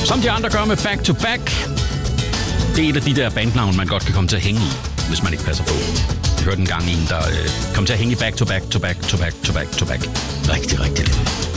Som de andre gør med Back to Back. Det er et af de der bandnavn, man godt kan komme til at hænge i, hvis man ikke passer på. Jeg hørte en gang en, der kom til at hænge i Back to Back to Back to Back to Back to Back. Rigtig, rigtig lidt.